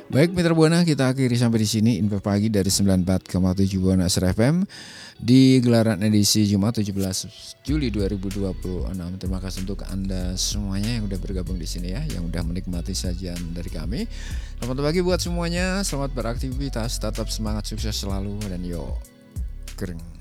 Baik Mitra Buana, kita akhiri sampai di sini info pagi dari 94,7 Buana Asra FM di gelaran edisi Jumat 17 Juli 2026. Terima kasih untuk Anda semuanya yang udah bergabung di sini ya, yang udah menikmati sajian dari kami. Selamat pagi buat semuanya, selamat beraktivitas, tetap semangat, sukses selalu dan yo kering.